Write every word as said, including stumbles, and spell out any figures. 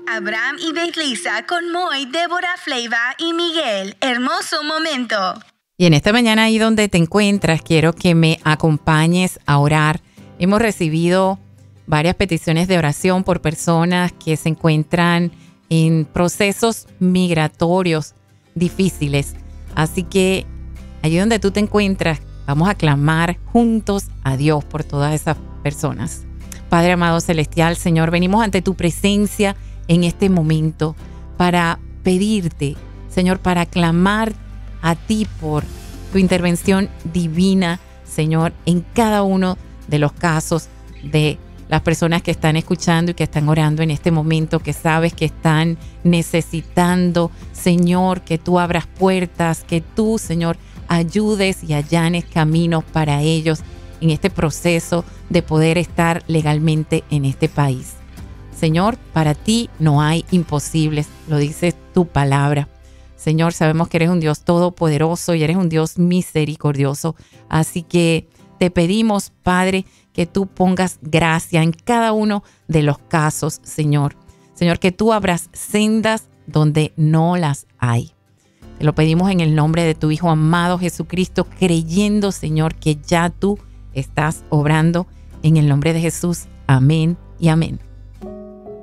Abraham y Beatriza con Moy, Débora, Fleiva y Miguel. Hermoso momento. Y en esta mañana, ahí donde te encuentras, quiero que me acompañes a orar. Hemos recibido varias peticiones de oración por personas que se encuentran en procesos migratorios difíciles. Así que allí donde tú te encuentras, vamos a clamar juntos a Dios por todas esas personas. Padre amado celestial, Señor, venimos ante tu presencia en este momento para pedirte, Señor, para clamar a ti por tu intervención divina, Señor, en cada uno de los casos de las personas que están escuchando y que están orando en este momento, que sabes que están necesitando, Señor, que tú abras puertas, que tú, Señor, ayudes y allanes caminos para ellos en este proceso de poder estar legalmente en este país. Señor, para ti no hay imposibles, lo dice tu palabra. Señor, sabemos que eres un Dios todopoderoso y eres un Dios misericordioso. Así que te pedimos, Padre, que tú pongas gracia en cada uno de los casos, Señor. Señor, que tú abras sendas donde no las hay. Te lo pedimos en el nombre de tu Hijo amado Jesucristo, creyendo, Señor, que ya tú estás obrando en el nombre de Jesús. Amén y amén.